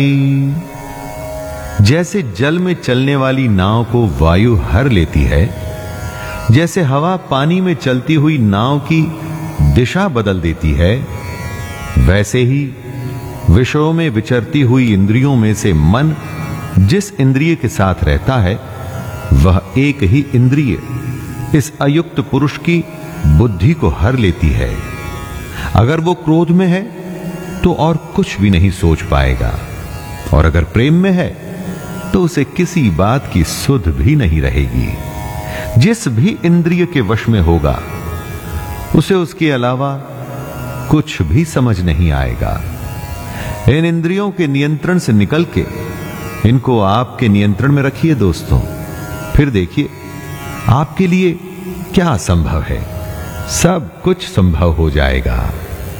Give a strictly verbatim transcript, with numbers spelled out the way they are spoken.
जैसे जल में चलने वाली नाव को वायु हर लेती है, जैसे हवा पानी में चलती हुई नाव की दिशा बदल देती है, वैसे ही विषयों में विचरती हुई इंद्रियों में से मन जिस इंद्रिय के साथ रहता है, वह एक ही इंद्रिय इस अयुक्त पुरुष की बुद्धि को हर लेती है। अगर वो क्रोध में है तो और कुछ भी नहीं सोच पाएगा, और अगर प्रेम में है तो उसे किसी बात की सुध भी नहीं रहेगी। जिस भी इंद्रिय के वश में होगा, उसे उसके अलावा कुछ भी समझ नहीं आएगा। इन इंद्रियों के नियंत्रण से निकल के इनको आपके नियंत्रण में रखिए दोस्तों, फिर देखिए आपके लिए क्या संभव है। सब कुछ संभव हो जाएगा।